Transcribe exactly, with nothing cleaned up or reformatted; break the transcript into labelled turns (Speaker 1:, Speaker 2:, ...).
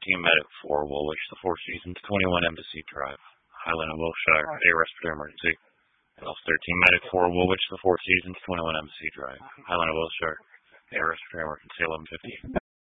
Speaker 1: thirteen Medic four, Woolwich, the Four Seasons, twenty-one Embassy Drive, Highland and Wilshire, a respiratory emergency. Gulf thirteen Medic four, Woolwich, the Four Seasons, twenty-one Embassy Drive, Highland and Wilshire, a respiratory emergency, eleven fifty.